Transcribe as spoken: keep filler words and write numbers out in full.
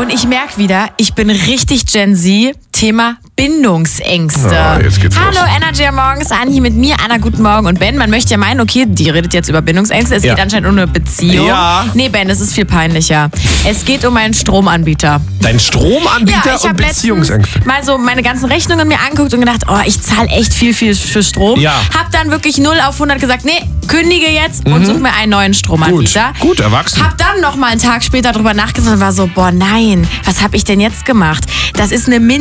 Und ich merke wieder, ich bin richtig Gen Z. Thema Bindungsängste. Ah, jetzt geht's Hallo, los. Energy am Morgens, Anni mit mir, Anna, guten Morgen. Und Ben, man möchte ja meinen, okay, die redet jetzt über Bindungsängste. Es Ja. geht anscheinend um eine Beziehung. Ja. Nee, Ben, es ist viel peinlicher. Es geht um einen Stromanbieter. Dein Stromanbieter Ja, ich und habe letztens Beziehungsängste. mal so meine ganzen Rechnungen mir angeguckt und gedacht, oh, ich zahle echt viel, viel für Strom. Ja. Hab dann wirklich null auf hundert gesagt, nee, kündige jetzt und such mir einen neuen Gut, Stromanbieter. gut, erwachsen. Hab dann noch mal einen Tag später drüber nachgedacht und war so, boah, nein, was hab ich denn jetzt gemacht? Das ist eine Min